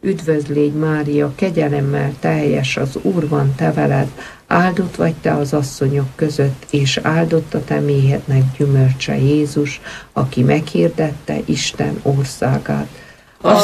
Üdvözl légy, Mária, kegyelemmel teljes, az Úr van te veled, áldott vagy te az asszonyok között, és áldott a te méhednek gyümölcse Jézus, aki meghirdette Isten országát.